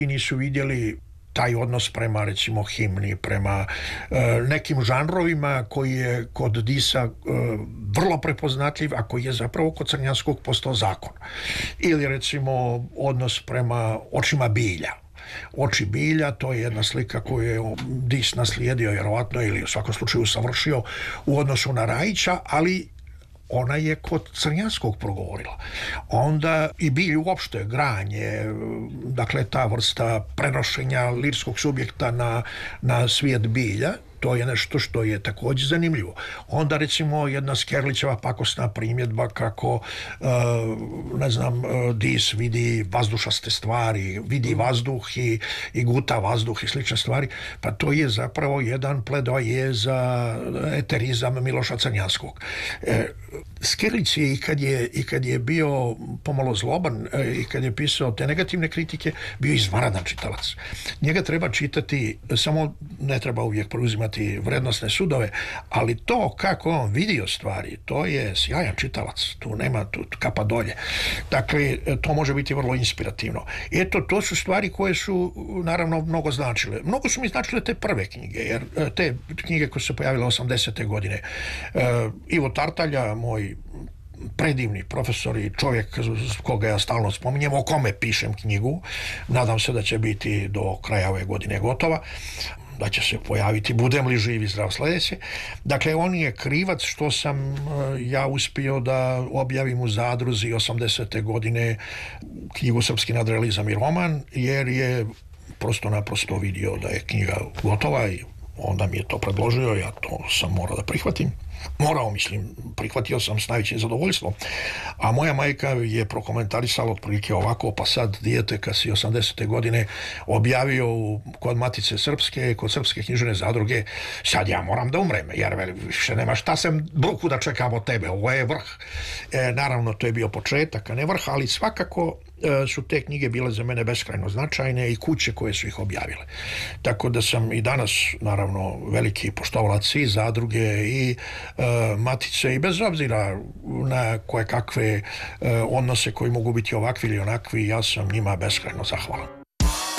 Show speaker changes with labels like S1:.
S1: i nisu vidjeli taj odnos prema, recimo, himni, prema nekim žanrovima koji je kod Disa vrlo prepoznatljiv, a koji je zapravo kod Crnjanskog postao zakon. Ili, recimo, odnos prema očima bilja. Oči bilja, to je jedna slika koju je Dis naslijedio vjerovatno ili u svakom slučaju savršio u odnosu na Rajića, ali ona je kod Crnjanskog progovorila. Onda i bilj uopšte, granje, dakle ta vrsta prenošenja lirskog subjekta na svijet bilja, to je nešto što je također zanimljivo. Onda, recimo, jedna Skerlićeva pakosna primjedba kako, Dis vidi vazdušaste stvari, vidi vazduh i guta vazduh i slične stvari, pa to je zapravo jedan pledoaje za eterizam Miloša Crnjanskog. Skerlić je i kad je bio pomalo zloban i kad je pisao te negativne kritike, bio izvanredan čitalac. Njega treba čitati, samo ne treba uvijek preuzimati vrednosne sudove, ali to kako on vidio stvari, to je sjajan čitalac, tu nema kapa dolje. Dakle, to može biti vrlo inspirativno. Eto, to su stvari koje su naravno mnogo značile. Mnogo su mi značile te prve knjige, jer te knjige koje su se pojavile 80. godine. Ivo Tartalja, moj predivni profesor i čovjek koga ja stalno spominjem, o kome pišem knjigu, nadam se da će biti do kraja ove godine gotova, da će se pojaviti, budem li živ i zdrav sljedeće. Dakle, on je krivac što sam ja uspio da objavim u Zadruzi 80. godine knjigu Srpski nadrealizam i roman, jer je naprosto vidio da je knjiga gotova i onda mi je to predložio, ja to sam morao da prihvatim. Prihvatio sam s najvećim zadovoljstvom. A moja majka je prokomentarisala otprilike ovako, pa sad dijete kad si 80. godine objavio kod Matice Srpske, kod Srpske književne zadruge, sad ja moram da umrem, jer više nema šta sam bruku da čekam od tebe, ovo je vrh. Naravno, to je bio početak, a ne vrh, ali svakako su te knjige bile za mene beskrajno značajne i kuće koje su ih objavile. Tako da sam i danas, naravno, veliki poštovalac i zadruge i Matice i bez obzira na koje kakve odnose koji mogu biti ovakvi ili onakvi, ja sam njima beskrajno zahvalan.